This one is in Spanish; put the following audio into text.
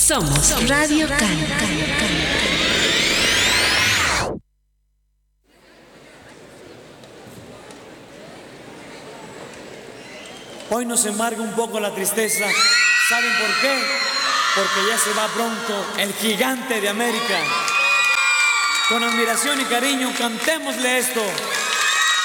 Somos Radio Can. Hoy nos embarga un poco la tristeza. ¿Saben por qué? Porque ya se va pronto el gigante de América. Con admiración y cariño, cantémosle esto.